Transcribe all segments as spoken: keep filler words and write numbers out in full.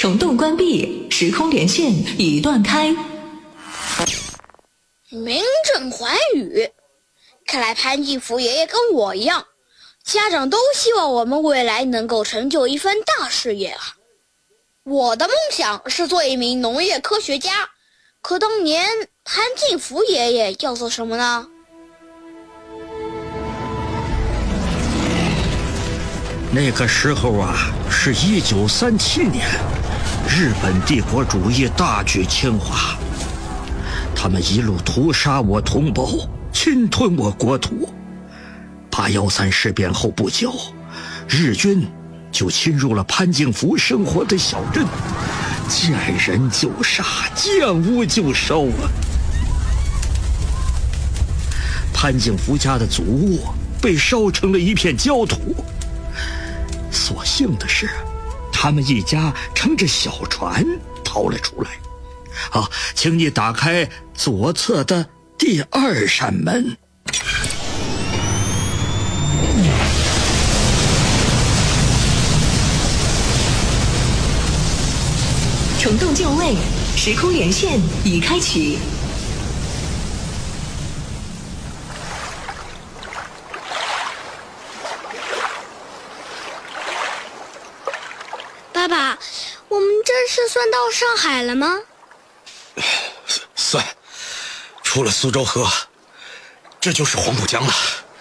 虫洞关闭，时空连线已断开。 名震寰宇，看来潘金福爷爷跟我一样，家长都希望我们未来能够成就一番大事业啊。我的梦想是做一名农业科学家，可当年潘金福爷爷要做什么呢？ 那个时候啊，是一九三七年，日本帝国主义大举侵华，他们一路屠杀我同胞，侵吞我国土。八幺三事变后不久，日军就侵入了潘金福生活的小镇，见人就杀，见屋就烧啊！潘金福家的祖屋被烧成了一片焦土。所幸的是，他们一家乘着小船逃了出来。啊，请你打开左侧的第二扇门。 虫洞就位，时空连线已开启。 爸爸，我们这是算到上海了吗？ 算，出了苏州河，这就是黄浦江了。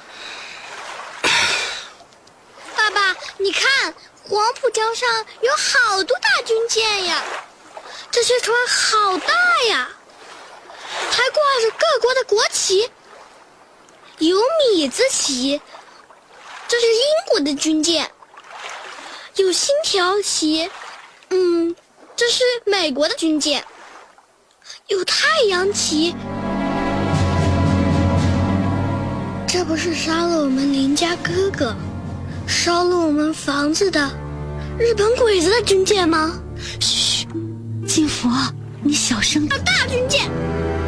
爸爸，你看，黄浦江上有好多大军舰呀，这些船好大呀，还挂着各国的国旗，有米字旗，这是英国的军舰。有星条旗，嗯，这是美国的军舰。有太阳旗，这不是杀了我们邻家哥哥，烧了我们房子的日本鬼子的军舰吗？ 嘘，金福，你小声。 大军舰，